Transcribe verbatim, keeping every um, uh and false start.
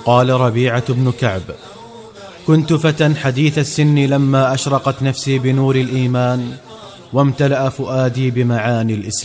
قال ربيعة بن كعب: كنت فتى حديث السن لما أشرقت نفسي بنور الإيمان وامتلأ فؤادي بمعاني الإسلام.